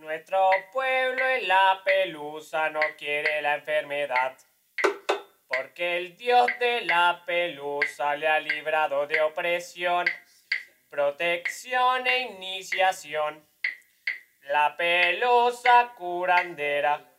Nuestro pueblo en la pelusa no quiere la enfermedad, porque el dios de la pelusa le ha librado de opresión, protección e iniciación. La pelusa curandera